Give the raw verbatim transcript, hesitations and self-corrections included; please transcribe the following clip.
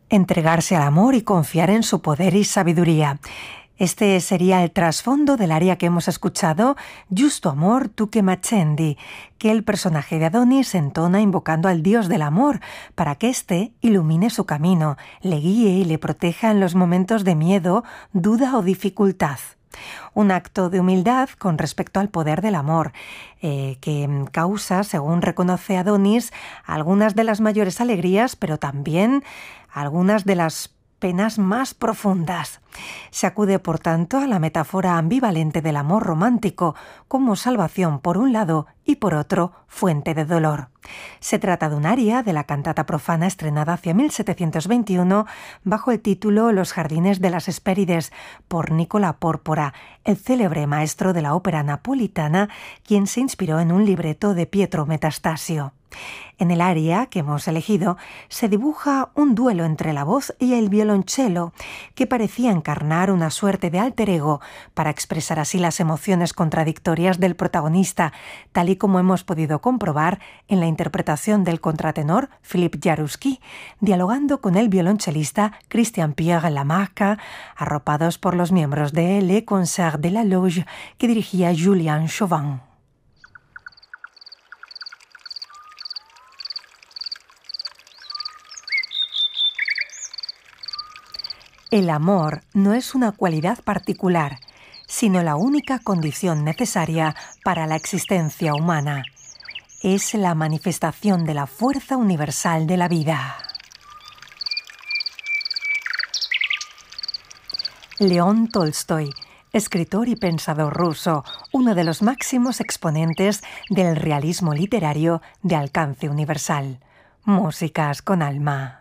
entregarse al amor y confiar en su poder y sabiduría. Este sería el trasfondo del aria que hemos escuchado, Giusto amor tu che m'accendi, que el personaje de Adonis entona invocando al dios del amor para que éste ilumine su camino, le guíe y le proteja en los momentos de miedo, duda o dificultad. Un acto de humildad con respecto al poder del amor, eh, que causa, según reconoce Adonis, algunas de las mayores alegrías, pero también algunas de las penas más profundas. Se acude, por tanto, a la metáfora ambivalente del amor romántico como salvación por un lado y por otro fuente de dolor. Se trata de un aria de la cantata profana estrenada hacia mil setecientos veintiuno bajo el título Los jardines de las Hespérides por Nicola Porpora, el célebre maestro de la ópera napolitana, quien se inspiró en un libreto de Pietro Metastasio. En el aria que hemos elegido se dibuja un duelo entre la voz y el violonchelo que parecía encarnar una suerte de alter ego para expresar así las emociones contradictorias del protagonista, tal y como hemos podido comprobar en la interpretación del contratenor Philippe Jaruski, dialogando con el violonchelista Christian-Pierre Lamarca, arropados por los miembros de Le Concert de la Loge que dirigía Julian Chauvin. El amor no es una cualidad particular, sino la única condición necesaria para la existencia humana. Es la manifestación de la fuerza universal de la vida. León Tolstoy, escritor y pensador ruso, uno de los máximos exponentes del realismo literario de alcance universal. Músicas con alma.